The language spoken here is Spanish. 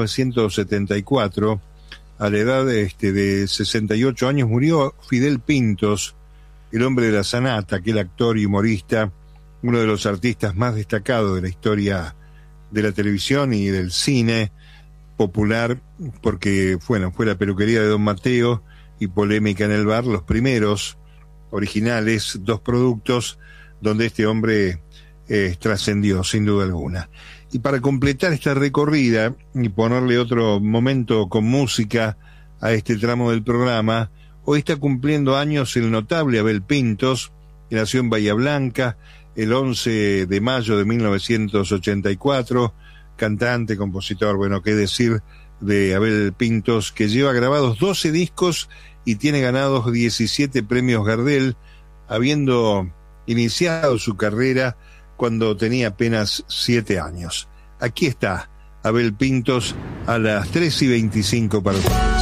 1974, a la edad de 68 años, murió Fidel Pintos, el hombre de la Sanata, aquel actor y humorista, uno de los artistas más destacados de la historia de la televisión y del cine popular, porque fue la peluquería de Don Mateo y Polémica en el Bar, los primeros originales, dos productos donde este hombre trascendió, sin duda alguna. Y para completar esta recorrida y ponerle otro momento con música a este tramo del programa, hoy está cumpliendo años el notable Abel Pintos, que nació en Bahía Blanca el 11 de mayo de 1984, cantante, compositor, bueno, qué decir de Abel Pintos, que lleva grabados 12 discos y tiene ganados 17 premios Gardel, habiendo iniciado su carrera cuando tenía apenas 7 años. Aquí está Abel Pintos a las 3:25 para